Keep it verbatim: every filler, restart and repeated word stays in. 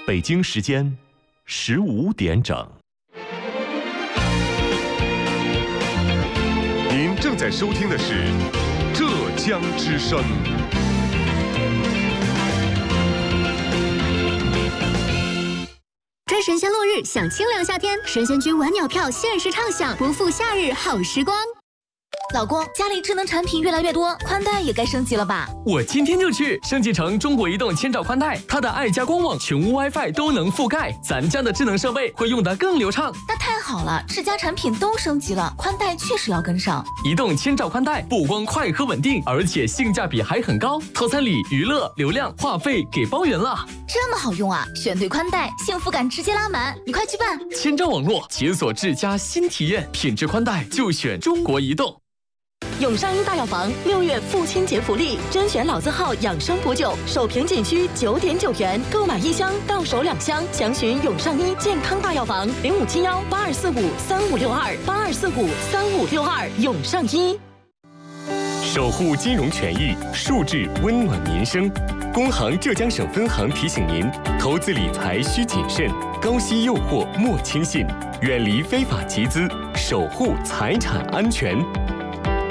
北京时间十五点整。 您正在收听的是浙江之声。 追神仙落日，享清凉夏天，神仙居晚鸟票限时畅享，不负夏日好时光。 老公，家里智能产品越来越多，宽带也该升级了吧？ 我今天就去升级成中国移动千兆宽带，它的爱家光网、全屋 WiFi 都能覆盖，咱家的智能设备会用得更流畅。 那太好了，智家产品都升级了，宽带确实要跟上。 移动千兆宽带不光快和稳定，而且性价比还很高，套餐里娱乐、流量、话费给包圆了。 这么好用啊！选对宽带，幸福感直接拉满，你快去办！ 千兆网络解锁智家新体验，品质宽带就选中国移动。 永上一大药房六月父亲节福利，甄选老字号养生补酒，首瓶仅需九点九元，购买一箱到手两箱。详询永上一健康大药房零五七幺八二四五三五六二八二四五三五六二。永上一守护金融权益，树质温暖民生。工行浙江省分行提醒您：投资理财需谨慎，高息诱惑莫轻信，远离非法集资，守护财产安全。